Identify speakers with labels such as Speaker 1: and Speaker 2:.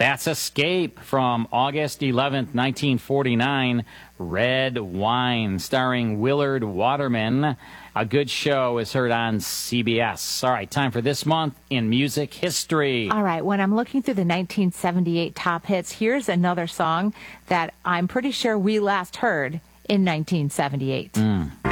Speaker 1: That's Escape from August 11th, 1949. Red Wine, starring Willard Waterman. A good show is heard on CBS. All right, time for this month in music history.
Speaker 2: All right, when I'm looking through the 1978 top hits, here's another song that I'm pretty sure we last heard in 1978.